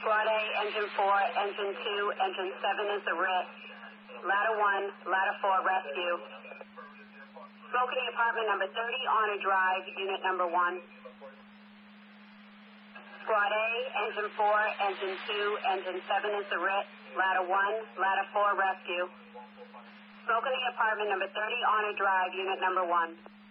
Squad A, Engine 4, Engine 2, Engine 7 is the RIT. Ladder 1, Ladder 4, rescue. Smoke in the apartment number 30, Honor Drive, unit number 1. Squad A, Engine 4, Engine 2, Engine 7 is the RIT. Ladder 1, Ladder 4, rescue. Smoke in the apartment number 30, Honor Drive, unit number 1.